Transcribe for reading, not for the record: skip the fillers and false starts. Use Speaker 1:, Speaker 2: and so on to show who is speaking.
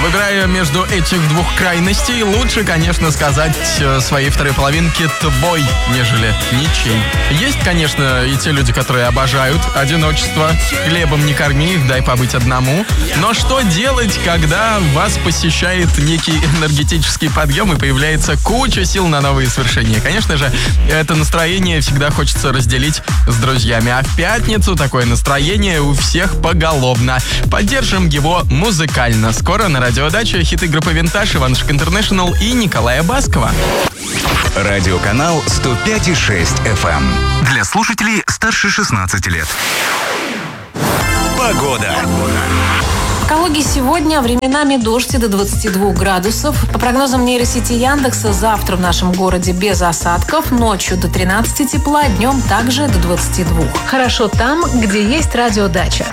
Speaker 1: Выбирая между этих двух крайностей, лучше, конечно, сказать своей второй половинке «твой», нежели «ничей». Есть, конечно, и те люди, которые обожают одиночество. Хлебом не корми, дай побыть одному. Но что делать, когда вас посещает некий энергетический подъем и появляется куча сил на новые свершения? Конечно же, это настроение всегда хочется разделить с друзьями. А в пятницу такое настроение у всех поголовно. Поддержим его музыкально. Скоро на радиодаче хиты группы «Винтаж», «Иванушек Интернешнл» и Николая Баскова.
Speaker 2: Радиоканал 105,6 FM. Для слушателей старше 16 лет. Погода.
Speaker 3: В Калуге сегодня временами дождь до 22 градусов. По прогнозам нейросети Яндекса, завтра в нашем городе без осадков. Ночью до 13 тепла, днем также до 22. Хорошо там, где есть радиодача.